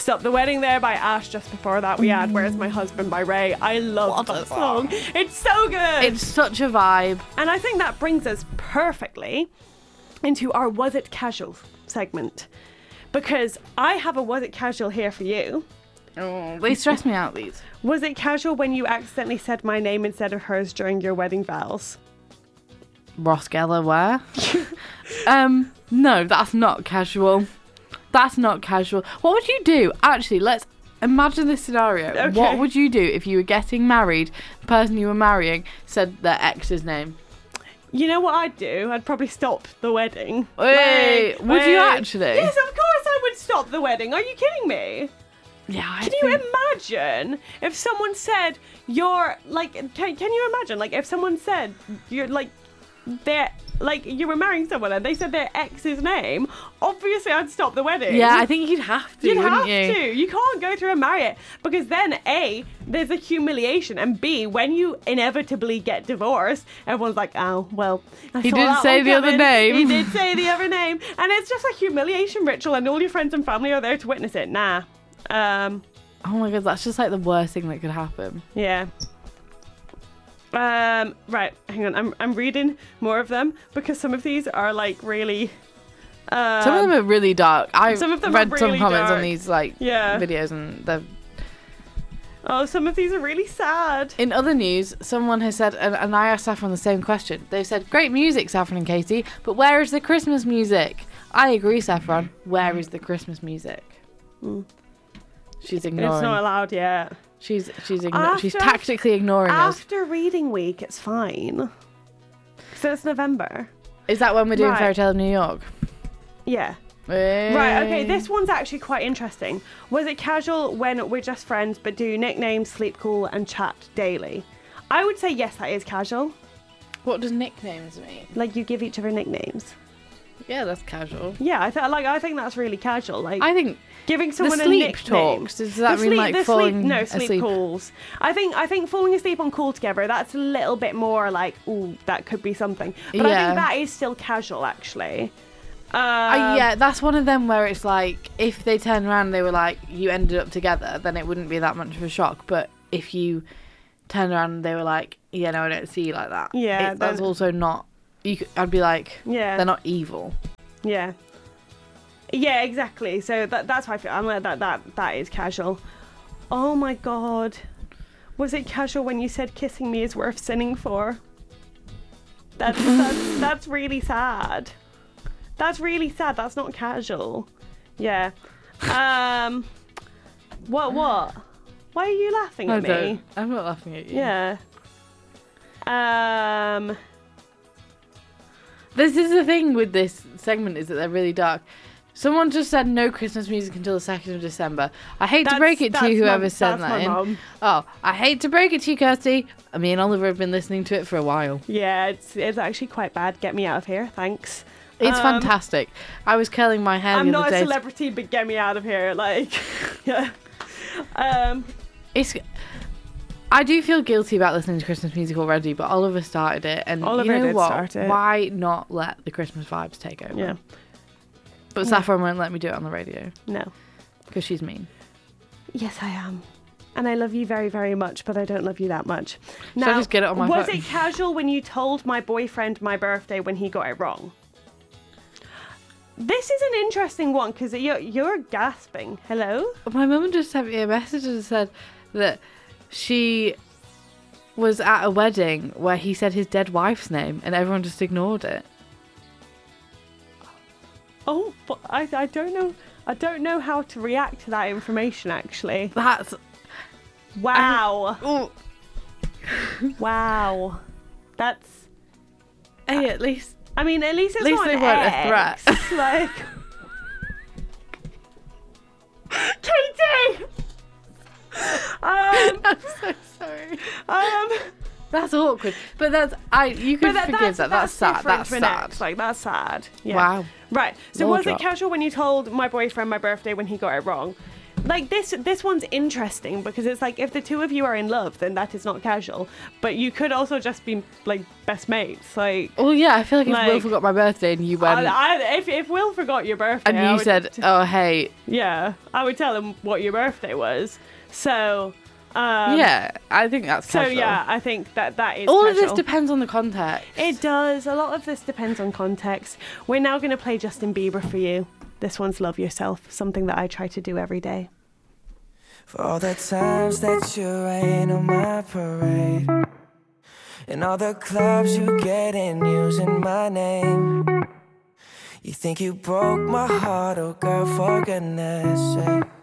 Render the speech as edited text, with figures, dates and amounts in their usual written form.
Stop the Wedding There by Ash. Just before that we had Where's My Husband by Ray. I love that song. It's so good. It's such a vibe. And I think that brings us perfectly into our Was It Casual segment. Because I have a Was It Casual here for you. Oh, they stress me out, these. Was it casual when you accidentally said my name instead of hers during your wedding vows? Ross Geller, where? No, that's not casual. That's not casual. What would you do? Actually, let's imagine this scenario. Okay. What would you do if you were getting married, the person you were marrying said their ex's name? You know what I'd do? I'd probably stop the wedding. Wait, would you actually? Yes, of course I would stop the wedding. Are you kidding me? Yeah, Can you imagine if someone said you're like? Can you imagine like if someone said you're like they're like you were marrying someone and they said their ex's name? Obviously, I'd stop the wedding. Yeah, I think you'd have to. You'd wouldn't have you? to. You can't go through and marry it because then A, there's a humiliation, and B, when you inevitably get divorced, everyone's like, oh well, He didn't say the other name. He did say the other name, and it's just a humiliation ritual, and all your friends and family are there to witness it. Nah. Oh my god, that's just like the worst thing that could happen. Yeah. Right, hang on. I'm reading more of them because some of these are like really. Some of them are really dark. I've some of them read are some really comments dark. on these like videos, and they're. Oh, some of these are really sad. In other news, someone has said, and I asked Saffron the same question. They've said, "Great music, Saffron and Katie, but where is the Christmas music?" I agree, Saffron. Where is the Christmas music? She's ignoring. It's not allowed yet. She's tactically ignoring us. After reading week, it's fine. So it's November. Is that when we're doing Right. Fairy Tale of New York? Yeah. Right, okay, this one's actually quite interesting. Was it casual when we're just friends but do nicknames, sleep cool, and chat daily? I would say yes, that is casual. What does nicknames mean? Like you give each other nicknames. Yeah, that's casual. Yeah, I think that's really casual. Like I think giving someone the a sleep nickname. talks. Does that mean like falling sleep asleep? calls. I think falling asleep on call together. That's a little bit more like, ooh, that could be something. But I Yeah. think that is still casual, actually. Yeah, that's one of them where it's like if they turned around and they were like you ended up together, then it wouldn't be that much of a shock. But if you turned around and they were like, yeah, no, I don't see you like that. Yeah, that's also not. I'd be like, yeah, they're not evil. Yeah. Yeah, exactly. So that's why I feel. I'm like that is casual. Oh my god, was it casual when you said kissing me is worth sinning for? That's really sad. That's really sad. That's not casual. Yeah. What? Why are you laughing at me? I'm not laughing at you. Yeah. This is the thing with this segment is that they're really dark. Someone just said no Christmas music until the 2nd of December. I hate to break it to you, whoever sent that in. Mom. Oh, I hate to break it to you, Kirsty. Me and Oliver have been listening to it for a while. Yeah, it's actually quite bad. Get me out of here, thanks. It's fantastic. I was curling my hair I'm the other not day. a celebrity, but get me out of here. Like, yeah. I do feel guilty about listening to Christmas music already, but Oliver started it, and Oliver you know did what? start it. Why not let the Christmas vibes take over? Yeah. But Saffron won't let me do it on the radio No. because she's mean. Yes, I am. And I love you very, very much, but I don't love you that much. Should I just get it on my was phone? it casual when you told my boyfriend my birthday when he got it wrong? This is an interesting one because you're gasping. Hello? My mum just sent me a message and said that she was at a wedding where he said his dead wife's name and everyone just ignored it. Oh, but I don't know. I don't know how to react to that information. Actually, That's wow, oh, wow. That's. hey, at least I mean, at least it's At least not they an weren't a ex. Like, Katie. I'm so sorry. That's awkward, but you can forgive that. That's sad. That's for an sad. ex. Like, that's sad. Yeah. Wow. Right. So More was drop. it casual when you told my boyfriend my birthday when he got it wrong? like this one's interesting because it's like if the two of you are in love, then that is not casual. But you could also just be like best mates. Like, Oh yeah, I feel like if Like- Will forgot my birthday and you went if Will forgot your birthday, and I you would said, "Oh hey," yeah, I would tell him what your birthday was. So yeah, I think that's So casual. yeah, I think that is All casual. of this depends on the context. It does. A lot of this depends on context. We're now going to play Justin Bieber for you. This one's Love Yourself, something that I try to do every day. For all the times that you rain on my parade, and all the clubs you get in using my name. You think you broke my heart, oh girl, for goodness sake.